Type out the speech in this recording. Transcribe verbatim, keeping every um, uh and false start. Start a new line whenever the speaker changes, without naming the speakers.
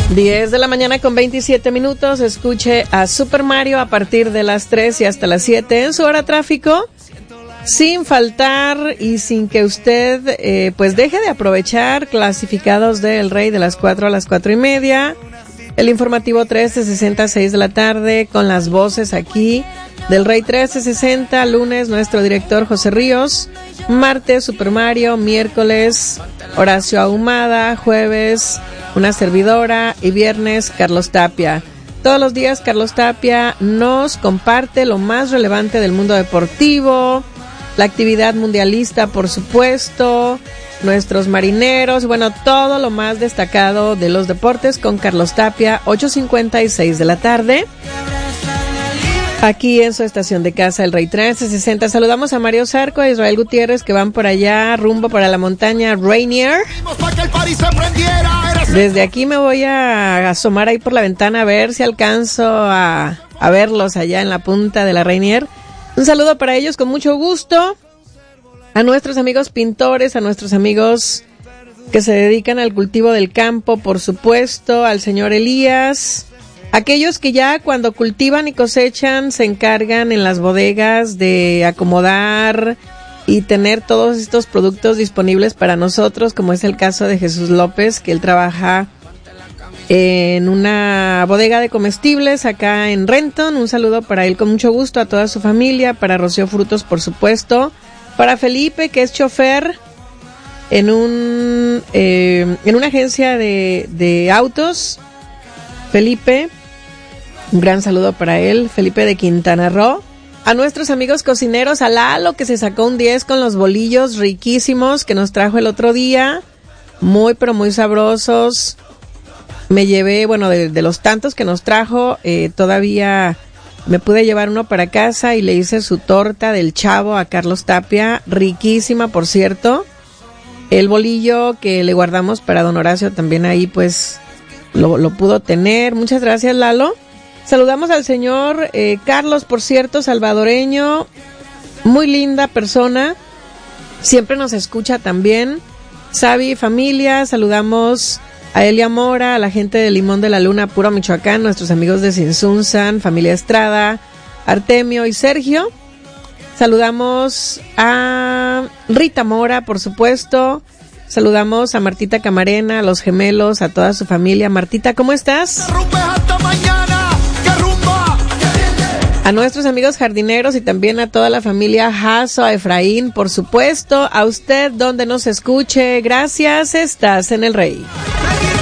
diez de la mañana con veintisiete minutos. Escuche a Super Mario a partir de las tres y hasta las siete en su hora tráfico, sin faltar y sin que usted eh, pues deje de aprovechar clasificados del Rey de las cuatro a las cuatro y media, el informativo trece sesenta a seis de la tarde con las voces aquí del Rey trece sesenta, lunes nuestro director José Ríos, martes Super Mario, miércoles Horacio Ahumada, jueves una servidora y viernes Carlos Tapia. Todos los días Carlos Tapia nos comparte lo más relevante del mundo deportivo, la actividad mundialista, por supuesto, nuestros marineros, bueno, todo lo más destacado de los deportes con Carlos Tapia, ocho cincuenta y seis de la tarde. Aquí en su estación de casa, el Rey trece sesenta. Saludamos a Mario Zarco, a Israel Gutiérrez, que van por allá, rumbo para la montaña Rainier. Desde aquí me voy a asomar ahí por la ventana a ver si alcanzo a, a verlos allá en la punta de la Rainier. Un saludo para ellos con mucho gusto. A nuestros amigos pintores, a nuestros amigos que se dedican al cultivo del campo, por supuesto, al señor Elías. Aquellos que ya cuando cultivan y cosechan se encargan en las bodegas de acomodar y tener todos estos productos disponibles para nosotros, como es el caso de Jesús López, que él trabaja en una bodega de comestibles acá en Renton. Un saludo para él con mucho gusto, a toda su familia, para Rocío Frutos, por supuesto, para Felipe, que es chofer en un eh, en una agencia de, de autos. Felipe, un gran saludo para él, Felipe de Quintana Roo. A nuestros amigos cocineros, a Lalo, que se sacó un diez con los bolillos riquísimos que nos trajo el otro día, muy pero muy sabrosos. Me llevé, bueno, de, de los tantos que nos trajo, eh, todavía me pude llevar uno para casa y le hice su torta del Chavo a Carlos Tapia, riquísima, por cierto. El bolillo que le guardamos para don Horacio también ahí, pues, lo, lo pudo tener. Muchas gracias, Lalo. Saludamos al señor eh, Carlos, por cierto, salvadoreño, muy linda persona, siempre nos escucha también. Sabi, familia, saludamos a Elia Mora, a la gente de Limón de la Luna, Puro Michoacán, nuestros amigos de Sinsunzan, familia Estrada, Artemio y Sergio. Saludamos a Rita Mora, por supuesto. Saludamos a Martita Camarena, a los gemelos, a toda su familia. Martita, ¿cómo estás? A nuestros amigos jardineros y también a toda la familia Jasso, a Efraín, por supuesto. A usted, donde nos escuche. Gracias, estás en el Rey.